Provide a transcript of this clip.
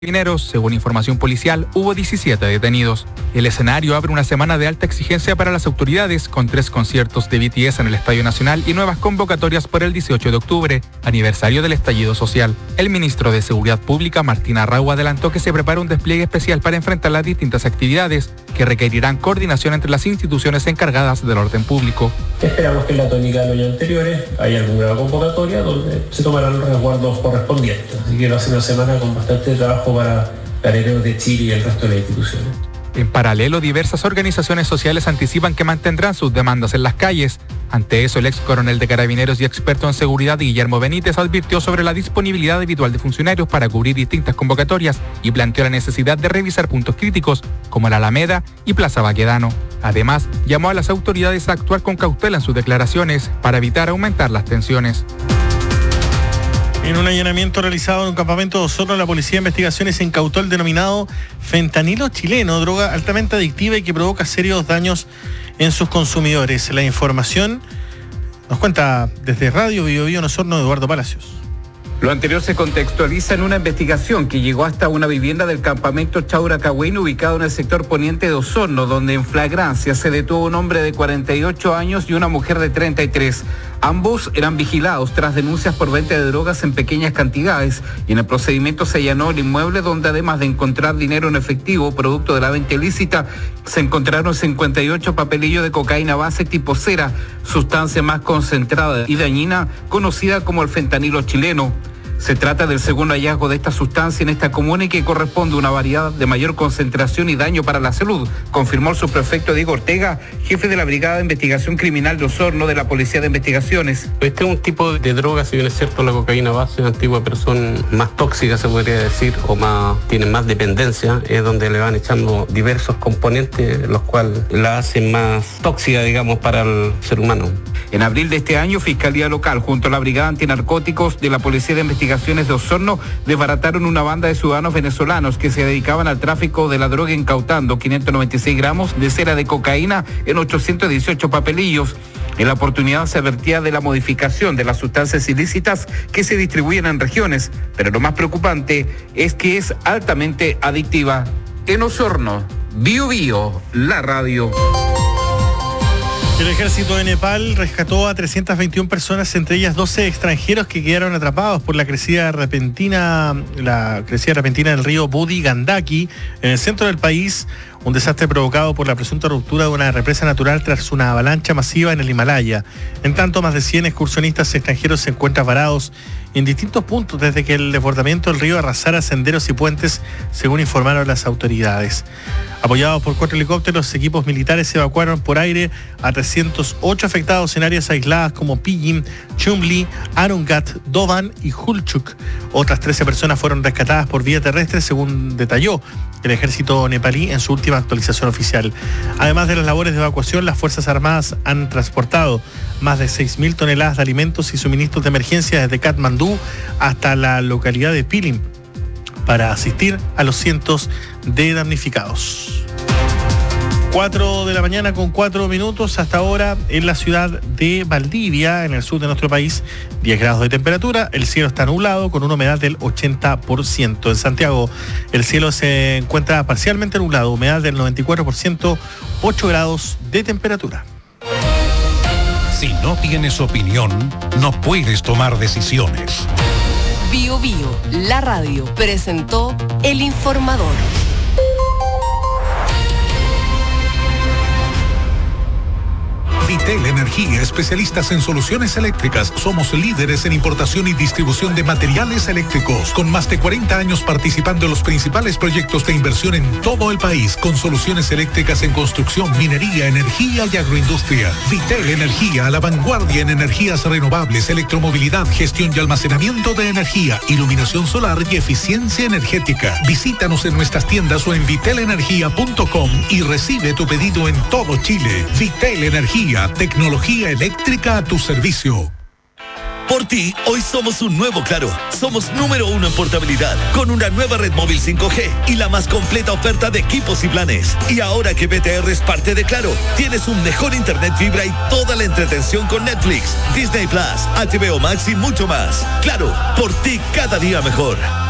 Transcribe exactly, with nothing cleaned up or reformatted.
Carabineros, según información policial, hubo diecisiete detenidos. El escenario abre una semana de alta exigencia para las autoridades, con tres conciertos de B T S en el Estadio Nacional y nuevas convocatorias por el dieciocho de octubre, aniversario del estallido social. El ministro de Seguridad Pública, Martín Arrau, adelantó que se prepara un despliegue especial para enfrentar las distintas actividades que requerirán coordinación entre las instituciones encargadas del orden público. Esperamos que en la tónica de los años anteriores haya alguna nueva convocatoria donde se tomarán los resguardos correspondientes. Así que va a ser una semana con bastante trabajo para Carabineros de Chile y el resto de las instituciones. En paralelo, diversas organizaciones sociales anticipan que mantendrán sus demandas en las calles. Ante eso, el ex coronel de Carabineros y experto en seguridad, Guillermo Benítez, advirtió sobre la disponibilidad habitual de funcionarios para cubrir distintas convocatorias y planteó la necesidad de revisar puntos críticos como la Alameda y Plaza Baquedano. Además, llamó a las autoridades a actuar con cautela en sus declaraciones para evitar aumentar las tensiones. En un allanamiento realizado en un campamento de Osorno, la Policía de Investigaciones incautó el denominado fentanilo chileno, droga altamente adictiva y que provoca serios daños en sus consumidores. La información nos cuenta desde Radio Bio Bio en Osorno, Eduardo Palacios. Lo anterior se contextualiza en una investigación que llegó hasta una vivienda del campamento Chauracahuín, ubicado en el sector poniente de Osorno, donde en flagrancia se detuvo un hombre de cuarenta y ocho años y una mujer de treinta y tres. Ambos eran vigilados tras denuncias por venta de drogas en pequeñas cantidades, y en el procedimiento se allanó el inmueble, donde además de encontrar dinero en efectivo, producto de la venta ilícita, se encontraron cincuenta y ocho papelillos de cocaína base tipo cera, sustancia más concentrada y dañina conocida como el fentanilo chileno. Se trata del segundo hallazgo de esta sustancia en esta comuna y que corresponde a una variedad de mayor concentración y daño para la salud, confirmó el subprefecto Diego Ortega, jefe de la Brigada de Investigación Criminal de Osorno de la Policía de Investigaciones. Este es un tipo de droga, si bien es cierto la cocaína base es una antigua, pero son más tóxicas, se podría decir, o más tienen más dependencia, es donde le van echando diversos componentes, los cuales la hacen más tóxica, digamos, para el ser humano. En abril de este año, Fiscalía Local, junto a la Brigada Antinarcóticos de la Policía de Investigaciones de Osorno, desbarataron una banda de ciudadanos venezolanos que se dedicaban al tráfico de la droga, incautando quinientos noventa y seis gramos de cera de cocaína en ochocientos dieciocho papelillos. En la oportunidad se advertía de la modificación de las sustancias ilícitas que se distribuyen en regiones, pero lo más preocupante es que es altamente adictiva. En Osorno, Bio Bio, la radio. El ejército de Nepal rescató a trescientas veintiuna personas, entre ellas doce extranjeros que quedaron atrapados por la crecida repentina, la crecida repentina del río Budi Gandaki en el centro del país, un desastre provocado por la presunta ruptura de una represa natural tras una avalancha masiva en el Himalaya. En tanto, más de cien excursionistas extranjeros se encuentran varados en distintos puntos desde que el desbordamiento del río arrasara senderos y puentes, según informaron las autoridades. Apoyados por cuatro helicópteros, equipos militares evacuaron por aire a trescientos ocho afectados en áreas aisladas como Pijim, Chumli, Arungat, Dovan y Hulchuk. Otras trece personas fueron rescatadas por vía terrestre, según detalló el ejército nepalí en su última actualización oficial. Además de las labores de evacuación, las Fuerzas Armadas han transportado más de seis mil toneladas de alimentos y suministros de emergencia desde Katmandú hasta la localidad de Pilim para asistir a los cientos de damnificados. cuatro de la mañana con cuatro minutos hasta ahora en la ciudad de Valdivia, en el sur de nuestro país, diez grados de temperatura, el cielo está nublado con una humedad del ochenta por ciento. En Santiago el cielo se encuentra parcialmente nublado, humedad del noventa y cuatro por ciento, ocho grados de temperatura. Si no tienes opinión, no puedes tomar decisiones. Bio Bio, la radio, presentó El Informador. Vitel Energía, especialistas en soluciones eléctricas. Somos líderes en importación y distribución de materiales eléctricos, con más de cuarenta años participando en los principales proyectos de inversión en todo el país, con soluciones eléctricas en construcción, minería, energía y agroindustria. Vitel Energía, a la vanguardia en energías renovables, electromovilidad, gestión y almacenamiento de energía, iluminación solar y eficiencia energética. Visítanos en nuestras tiendas o en vitel energía punto com y recibe tu pedido en todo Chile. Vitel Energía, tecnología eléctrica a tu servicio. Por ti, hoy somos un nuevo Claro. Somos número uno en portabilidad, con una nueva red móvil cinco G y la más completa oferta de equipos y planes. Y ahora que B T R es parte de Claro, tienes un mejor internet fibra y toda la entretención con Netflix, Disney Plus, H B O Max y mucho más. Claro, por ti cada día mejor.